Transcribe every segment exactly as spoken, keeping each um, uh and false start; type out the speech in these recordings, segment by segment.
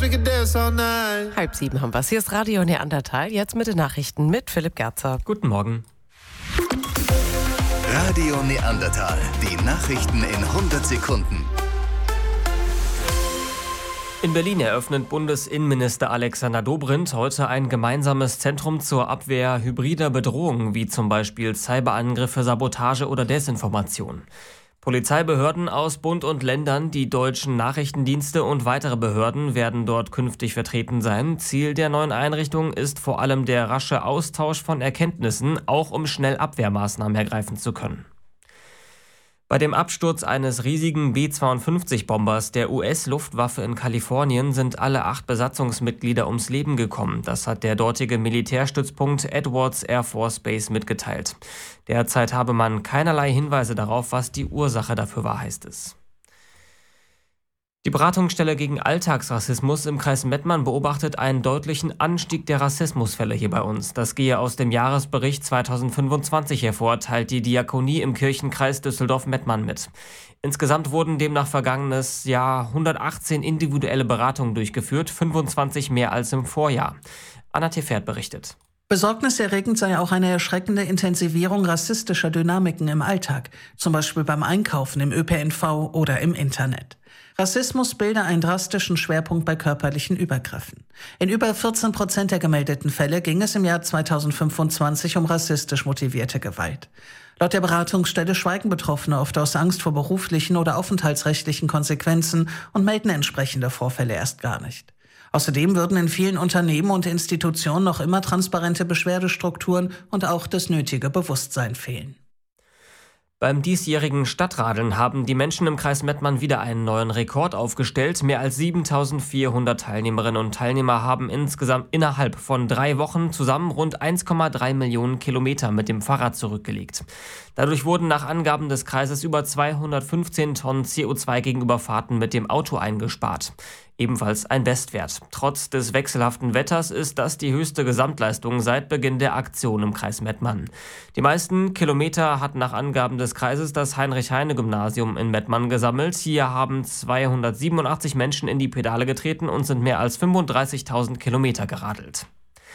we could dance all night. Halb sieben haben wir es. Hier ist Radio Neandertal. Jetzt mit den Nachrichten mit Philipp Gerzer. Guten Morgen. Radio Neandertal. Die Nachrichten in hundert Sekunden. In Berlin eröffnet Bundesinnenminister Alexander Dobrindt heute ein gemeinsames Zentrum zur Abwehr hybrider Bedrohungen, wie zum Beispiel Cyberangriffe, Sabotage oder Desinformation. Polizeibehörden aus Bund und Ländern, die deutschen Nachrichtendienste und weitere Behörden werden dort künftig vertreten sein. Ziel der neuen Einrichtung ist vor allem der rasche Austausch von Erkenntnissen, auch um schnell Abwehrmaßnahmen ergreifen zu können. Bei dem Absturz eines riesigen B zweiundfünfzig-Bombers der U S-Luftwaffe in Kalifornien sind alle acht Besatzungsmitglieder ums Leben gekommen. Das hat der dortige Militärstützpunkt Edwards Air Force Base mitgeteilt. Derzeit habe man keinerlei Hinweise darauf, was die Ursache dafür war, heißt es. Die Beratungsstelle gegen Alltagsrassismus im Kreis Mettmann beobachtet einen deutlichen Anstieg der Rassismusfälle hier bei uns. Das gehe aus dem Jahresbericht zweitausendfünfundzwanzig hervor, teilt die Diakonie im Kirchenkreis Düsseldorf-Mettmann mit. Insgesamt wurden demnach vergangenes Jahr hundertachtzehn individuelle Beratungen durchgeführt, fünfundzwanzig mehr als im Vorjahr. Anna Tefert berichtet. Besorgniserregend sei auch eine erschreckende Intensivierung rassistischer Dynamiken im Alltag, zum Beispiel beim Einkaufen, im Ö P N V oder im Internet. Rassismus bilde einen drastischen Schwerpunkt bei körperlichen Übergriffen. In über vierzehn Prozent der gemeldeten Fälle ging es im Jahr zweitausendfünfundzwanzig um rassistisch motivierte Gewalt. Laut der Beratungsstelle schweigen Betroffene oft aus Angst vor beruflichen oder aufenthaltsrechtlichen Konsequenzen und melden entsprechende Vorfälle erst gar nicht. Außerdem würden in vielen Unternehmen und Institutionen noch immer transparente Beschwerdestrukturen und auch das nötige Bewusstsein fehlen. Beim diesjährigen Stadtradeln haben die Menschen im Kreis Mettmann wieder einen neuen Rekord aufgestellt. Mehr als siebentausendvierhundert Teilnehmerinnen und Teilnehmer haben insgesamt innerhalb von drei Wochen zusammen rund eins Komma drei Millionen Kilometer mit dem Fahrrad zurückgelegt. Dadurch wurden nach Angaben des Kreises über zweihundertfünfzehn Tonnen C O zwei gegenüber Fahrten mit dem Auto eingespart. Ebenfalls ein Bestwert. Trotz des wechselhaften Wetters ist das die höchste Gesamtleistung seit Beginn der Aktion im Kreis Mettmann. Die meisten Kilometer hat nach Angaben des Kreises das Heinrich-Heine-Gymnasium in Mettmann gesammelt. Hier haben zweihundertsiebenundachtzig Menschen in die Pedale getreten und sind mehr als fünfunddreißigtausend Kilometer geradelt.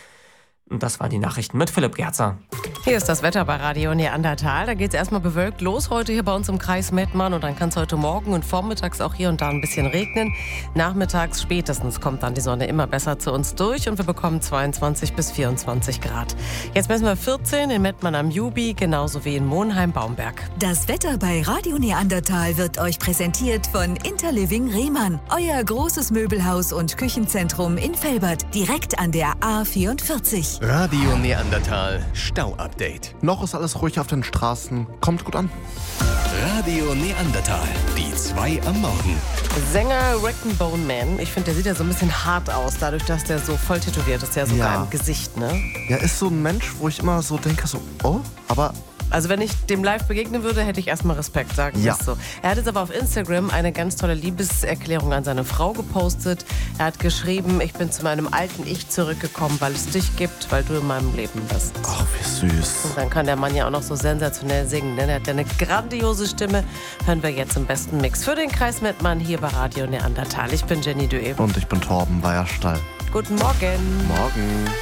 Und das waren die Nachrichten mit Philipp Gerzer. Hier ist das Wetter bei Radio Neandertal. Da geht es erstmal bewölkt los heute hier bei uns im Kreis Mettmann und dann kann es heute Morgen und vormittags auch hier und da ein bisschen regnen. Nachmittags spätestens kommt dann die Sonne immer besser zu uns durch und wir bekommen zweiundzwanzig bis vierundzwanzig Grad. Jetzt messen wir vierzehn in Mettmann am Jubi, genauso wie in Monheim-Baumberg. Das Wetter bei Radio Neandertal wird euch präsentiert von Interliving Rehmann. Euer großes Möbelhaus und Küchenzentrum in Velbert, direkt an der A vierundvierzig. Radio Neandertal Stau-Update. Noch ist alles ruhig auf den Straßen. Kommt gut an. Radio Neandertal. Die zwei am Morgen. Sänger Rackenbone Man, ich finde, der sieht ja so ein bisschen hart aus, dadurch, dass der so voll tätowiert ist, ja sogar Ja. im Gesicht, ne? Ja, ist so ein Mensch, wo ich immer so denke, so, oh, aber Also wenn ich dem live begegnen würde, hätte ich erstmal Respekt, sagen wir Ja. es so. Er hat jetzt aber auf Instagram eine ganz tolle Liebeserklärung an seine Frau gepostet. Er hat geschrieben, ich bin zu meinem alten Ich zurückgekommen, weil es dich gibt, weil du in meinem Leben bist. ach, wie süß. Und dann kann der Mann ja auch noch so sensationell singen, denn er hat ja eine grandiose Stimme. Hören wir jetzt im besten Mix für den Kreis Mettmann hier bei Radio Neandertal. Ich bin Jenny Dueb. Und ich bin Torben Weierstall. Guten Morgen. Morgen.